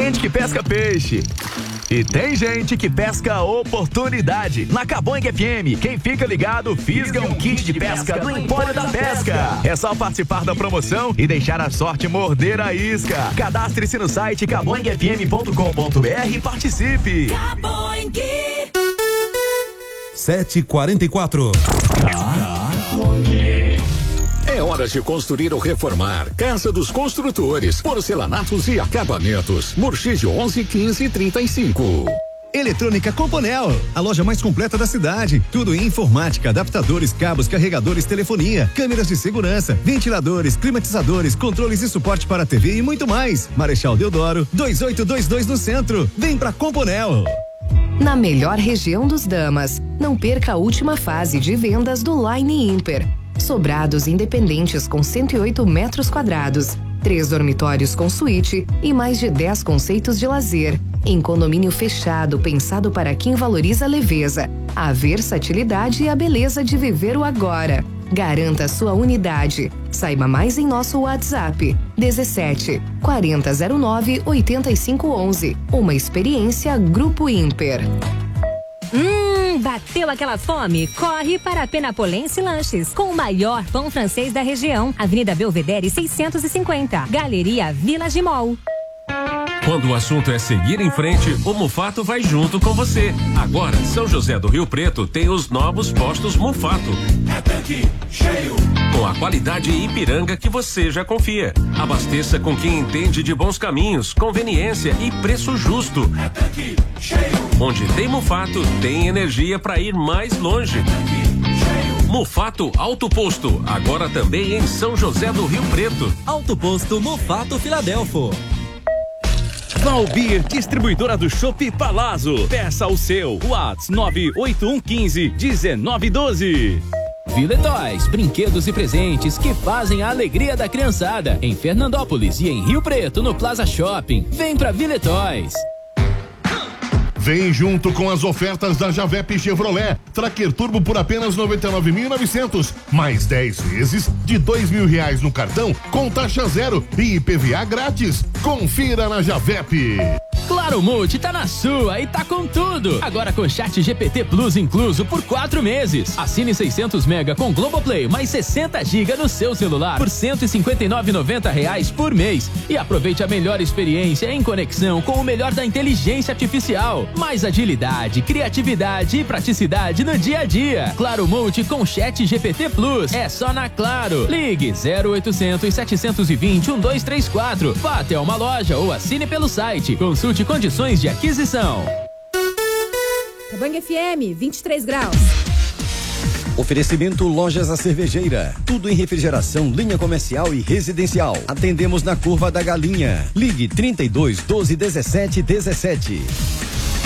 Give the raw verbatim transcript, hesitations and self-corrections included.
gente que pesca peixe. E tem gente que pesca oportunidade. Na Caboing F M, quem fica ligado fisga um kit de pesca do Empório da Pesca. É só participar da promoção e deixar a sorte morder a isca. Cadastre-se no site caboing f m ponto com ponto b r e participe. Caboing. sete e quarenta e quatro. É hora de construir ou reformar. Casa dos Construtores, porcelanatos e acabamentos. Murchígio onze, quinze e trinta e cinco. Eletrônica Componel, a loja mais completa da cidade. Tudo em informática, adaptadores, cabos, carregadores, telefonia, câmeras de segurança, ventiladores, climatizadores, controles e suporte para T V e muito mais. Marechal Deodoro, dois oito dois dois no centro. Vem pra Componel. Na melhor região dos Damas, não perca a última fase de vendas do Line Imper. Sobrados independentes com cento e oito metros quadrados, três dormitórios com suíte e mais de dez conceitos de lazer. Em condomínio fechado, pensado para quem valoriza a leveza, a versatilidade e a beleza de viver o agora. Garanta sua unidade. Saiba mais em nosso WhatsApp dezessete, quarenta zero nove, oitenta e cinco onze. Uma experiência Grupo Imper. Hum, bateu aquela fome? Corre para a Penapolense Lanches, com o maior pão francês da região. Avenida Belvedere seiscentos e cinquenta, Galeria Village Mall. Quando o assunto é seguir em frente, o Mufato vai junto com você. Agora, São José do Rio Preto tem os novos postos Mufato. É tanque cheio. Com a qualidade Ipiranga que você já confia. Abasteça com quem entende de bons caminhos, conveniência e preço justo. É tanque cheio. Onde tem Mufato, tem energia para ir mais longe. É tanque cheio. Mufato Alto Posto, agora também em São José do Rio Preto. Alto Posto Mufato Filadelfo. Valbir, distribuidora do Chopp Palazzo. Peça o seu. WhatsApp nove oito um um cinco, um nove um dois. Vile Toys, brinquedos e presentes que fazem a alegria da criançada. Em Fernandópolis e em Rio Preto, no Plaza Shopping. Vem pra Vile Toys. Vem junto com as ofertas da Javep Chevrolet. Tracker Turbo por apenas noventa e nove mil e novecentos. Mais dez vezes de dois mil reais no cartão com taxa zero e I P V A grátis. Confira na Javep. Claro Multi tá na sua e tá com tudo. Agora com Chat G P T Plus incluso por quatro meses. Assine seiscentos mega com Globoplay mais sessenta gigas no seu celular por cento e cinquenta e nove reais e noventa centavos por mês. E aproveite a melhor experiência em conexão com o melhor da inteligência artificial. Mais agilidade, criatividade e praticidade no dia a dia. Claro Multi com Chat G P T Plus. É só na Claro. Ligue zero oitocentos, setecentos e vinte, um dois três quatro. Vá até uma loja ou assine pelo site. Consulte condições de aquisição. Caboing F M, vinte e três graus. Oferecimento Lojas A Cervejeira. Tudo em refrigeração, linha comercial e residencial. Atendemos na Curva da Galinha. Ligue trinta e dois, doze, dezessete, dezessete.